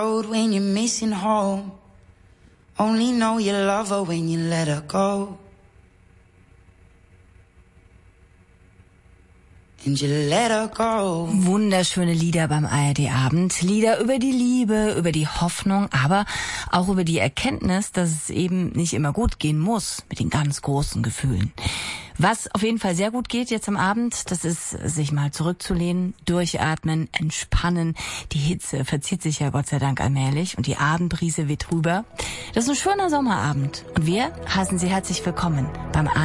When you're missing home, only know you love her when you let her go. And you let her go. Wunderschöne Lieder beim ARD-Abend. Lieder über die Liebe, über die Hoffnung, aber auch über die Erkenntnis, dass es eben nicht immer gut gehen muss mit den ganz großen Gefühlen. Was auf jeden Fall sehr gut geht jetzt am Abend, das ist, sich mal zurückzulehnen, durchatmen, entspannen. Die Hitze verzieht sich ja Gott sei Dank allmählich und die Abendbrise weht rüber. Das ist ein schöner Sommerabend und wir heißen Sie herzlich willkommen beim